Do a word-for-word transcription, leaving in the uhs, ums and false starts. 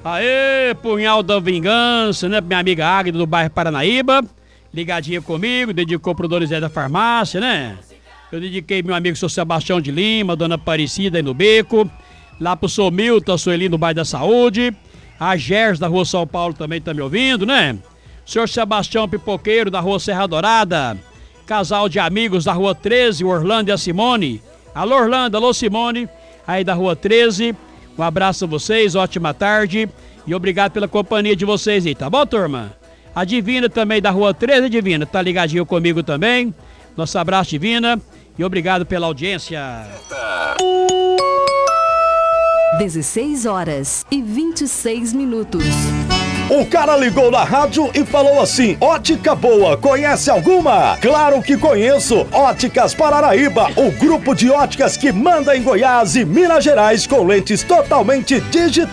Aê, Punhal da Vingança, né? Minha amiga Águida do bairro Paranaíba, ligadinha comigo, dedicou pro Donizete da Farmácia, né? Eu dediquei meu amigo Sr. Sebastião de Lima, Dona Aparecida aí no Beco, lá pro Sr. Milton, Sueli no bairro da Saúde, a Gers da Rua São Paulo também tá me ouvindo, né? Senhor Sebastião Pipoqueiro da Rua Serra Dourada, casal de amigos da Rua treze, o Orlando e a Simone. Alô Orlando, alô Simone, aí da Rua treze. Um abraço a vocês, ótima tarde e obrigado pela companhia de vocês aí, tá bom, turma? A Divina também da Rua treze, Divina, tá ligadinho comigo também. Nosso abraço, Divina, e obrigado pela audiência. dezesseis horas e vinte e seis minutos. O cara ligou na rádio e falou assim: ótica boa, conhece alguma? Claro que conheço, Óticas Paranaíba, o grupo de óticas que manda em Goiás e Minas Gerais com lentes totalmente digitais.